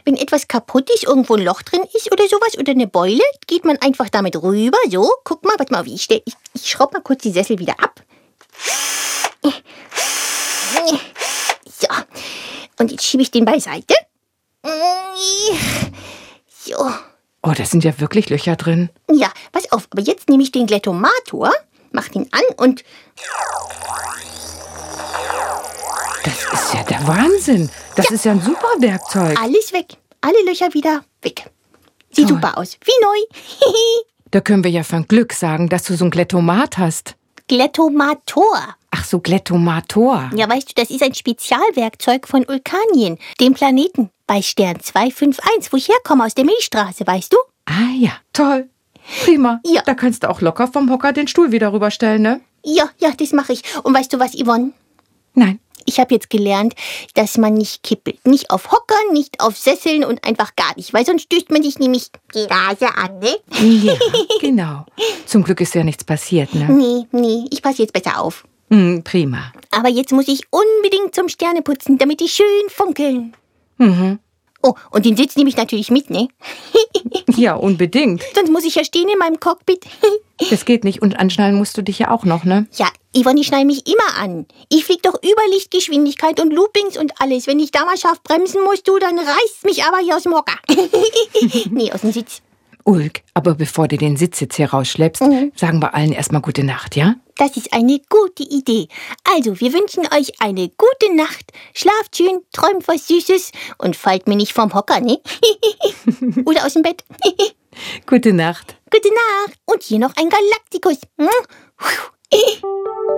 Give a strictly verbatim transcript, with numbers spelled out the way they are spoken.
wenn etwas kaputt ist, irgendwo ein Loch drin ist oder sowas oder eine Beule, geht man einfach damit rüber. So, guck mal, warte mal, wie ich stehe. Ich, ich schraube mal kurz die Sessel wieder ab. So, und jetzt schiebe ich den beiseite. So. Oh, da sind ja wirklich Löcher drin. Ja, pass auf, aber jetzt nehme ich den Glättomator, mach den an und... Das ist ja der Wahnsinn. Das Ja. ist ja ein super Werkzeug. Alles weg. Alle Löcher wieder weg. Sieht Toll. super aus. Wie neu. Da können wir ja von Glück sagen, dass du so ein Glättomat hast. Glättomator. Ach so, Glättomator. Ja, weißt du, das ist ein Spezialwerkzeug von Vulkanien, dem Planeten bei Stern zwei fünf eins, wo ich herkomme, aus der Milchstraße, weißt du? Ah ja, toll. Prima. Ja. Da kannst du auch locker vom Hocker den Stuhl wieder rüberstellen, ne? Ja, ja, das mache ich. Und weißt du was, Yvonne? Nein. Ich habe jetzt gelernt, dass man nicht kippelt. Nicht auf Hockern, nicht auf Sesseln und einfach gar nicht. Weil sonst stößt man sich nämlich die Nase an, ne? Ja, genau. Zum Glück ist ja nichts passiert, ne? Nee, nee, ich passe jetzt besser auf. Hm, prima. Aber jetzt muss ich unbedingt zum Sterneputzen, damit die schön funkeln. Mhm. Oh, und den Sitz nehme ich natürlich mit, ne? Ja, unbedingt. Sonst muss ich ja stehen in meinem Cockpit. Das geht nicht. Und anschnallen musst du dich ja auch noch, ne? Ja, Yvonne, ich schneide mich immer an. Ich flieg doch über Lichtgeschwindigkeit und Loopings und alles. Wenn ich da mal scharf bremsen musst, du, dann reißt mich aber hier aus dem Hocker. Nee, aus dem Sitz. Ulk, aber bevor du den Sitz jetzt hier rausschleppst, Mhm. sagen wir allen erstmal gute Nacht, ja? Das ist eine gute Idee. Also, wir wünschen euch eine gute Nacht. Schlaft schön, träumt was Süßes und fallt mir nicht vom Hocker, ne? Oder aus dem Bett. Gute Nacht. Gute Nacht. Und hier noch ein Galaktikus.